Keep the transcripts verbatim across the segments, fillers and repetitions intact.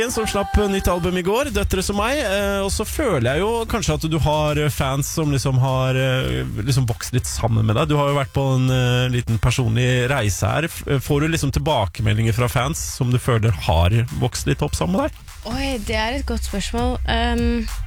Som slapp nytt album i går, Døtre som meg, og så føler jeg jo kanskje at du har fans som liksom har liksom vokst litt sammen med deg. Du har jo vært på en uh, liten personlig reise her. Får du liksom tilbakemeldinger fra fans som du føler har vokst litt opp sammen med deg? Oi, det er et godt spørsmål. Um,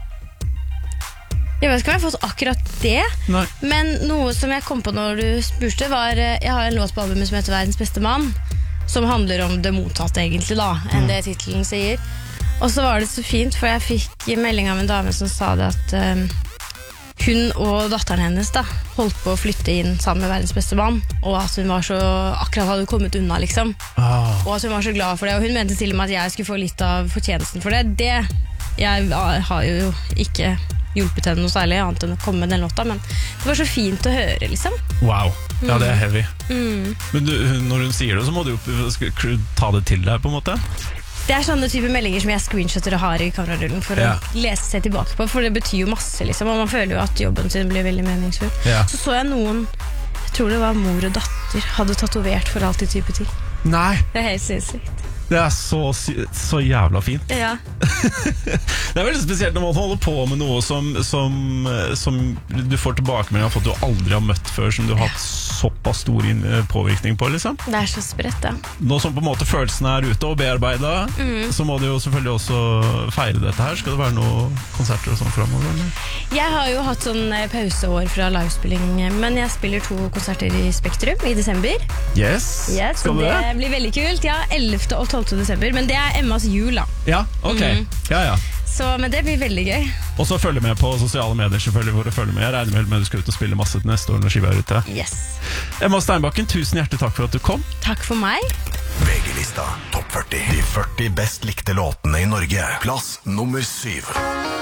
jeg vet ikke om jeg har fått akkurat det, Nei. Men noe som jeg kom på når du spurte var, jeg har en låt på albumet som heter Verdens beste mann, som handler om det motsatte egentlig da, enn det titelen sier. Og så var det så fint, for jeg fikk melding av en dame som sa det at um, hun og datteren hennes da, holdt på å flytte inn sammen med verdens beste mann, og at hun var så, akkurat hadde kommet unna liksom. Oh. Og at hun var så glad for det, og hun mente til og med at jeg skulle få litt av fortjenesten for det. Det, jeg har jo ikke hjulpet henne noe særlig annet enn å komme med den låta, men det var så fint å høre liksom. Wow, ja det er heavy. Mm. Men du, når hun sier det, så må du jo ta det til deg på en måte. Det er sånne type meldinger som jeg screenshotter og har i kamerarullen for ja. Å lese seg tilbake på, for det betyr jo masse liksom, og man føler jo at jobben sin blir veldig meningsfull. Ja. Så så jeg noen, jeg tror det var mor og datter, hadde tatovert for alltid type ting. Nei. Det er helt sinnssykt. Det er så, så jævla fint. Ja. Det er veldig spesielt når man holder på med noe som, som, som du får tilbakemelding av at du aldri har møtt før, som du har hatt såpass stor påvirkning på liksom. Det er så spredt, ja. Nå som på en måte følelsene er ute og bearbeidet, mm. så må du jo selvfølgelig også feire dette her. Skal det være noen konserter og sånn fremover? Eller? Jeg har jo hatt sånn pauseår fra livespilling, men jeg spiller to konserter i Spektrum i desember. Yes, yes skal du det? Det blir veldig kult, ja, ellevte og tolvte desember, men det er Emmas jul da. Ja, ok, mm. ja, ja. Så, men det blir veldig gøy. Og så følg med på sosiale medier selvfølgelig hvor du følger med. Jeg regner vel med at du skal ut og spille masse til neste år når skiva er ute. Yes. Emma Steinbakken, tusen hjertelig takk for at du kom. Takk for meg. V G-lista Topp førti. De førti best likte låtene i Norge. Plass nummer syv.